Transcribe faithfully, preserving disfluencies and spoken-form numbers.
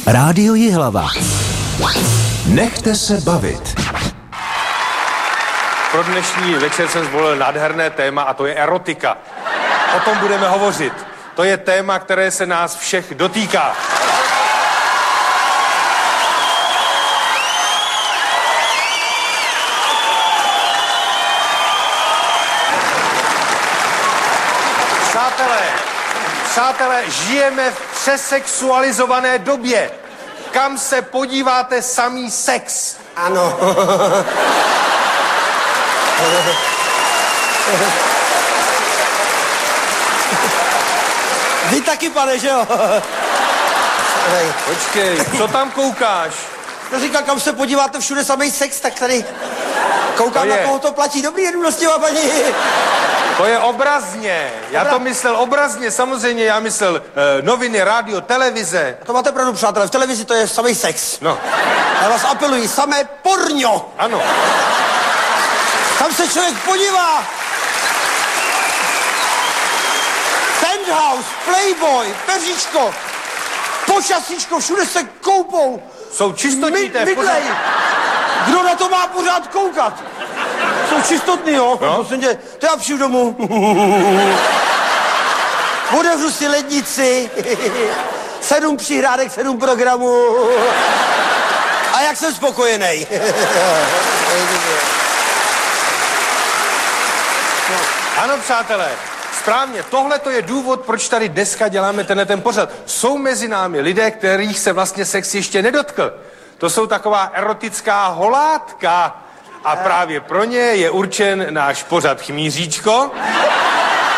Rádio Jihlava. Nechte se bavit. Pro dnešní večer jsem zvolil nádherné téma a to je erotika. O tom budeme hovořit. To je téma, které se nás všech dotýká. Přátelé, přátelé, žijeme v přesexualizované době. Kam se podíváte, samý sex. Ano. Vy taky, pane, že jo? Počkej, co tam koukáš? To říkal, kam se podíváte, všude samý sex, tak tady koukám, na koho to platí. Dobrý den, milostivá paní. To je obrazně. Já to myslel obrazně, samozřejmě, já myslel eh, noviny, rádio, televize. To máte pravdu, přátelé, v televizi to je samý sex. No. Já vás apeluji, samé porno. Ano. Tam se člověk podívá. Penthouse, Playboy, Peříčko, Počasíčko, všude se koupou. Jsou čistotní, to je Mydlej. Kdo na to má pořád koukat? Jsou čistotný, jo? No. Prosím tě, to já přijdu domů. Otevřu si lednici. Sedm přihrádek, sedm programů. A jak jsem spokojenej. Ano, přátelé, správně, tohle to je důvod, proč tady dneska děláme tenhle ten pořad. Jsou mezi námi lidé, kterých se vlastně sex ještě nedotkl. To jsou taková erotická holátka. A právě pro ně je určen náš pořad Chmíříčko.